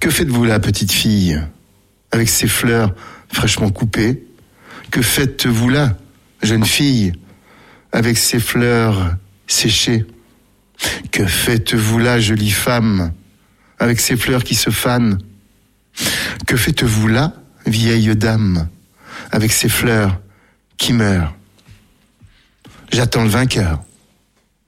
Que faites-vous là, petite fille, avec ces fleurs fraîchement coupées? Que faites-vous là, jeune fille, avec ces fleurs séchées? Que faites-vous là, jolie femme, avec ces fleurs qui se fanent? Que faites-vous là, vieille dame, avec ces fleurs qui meurent? J'attends le vainqueur.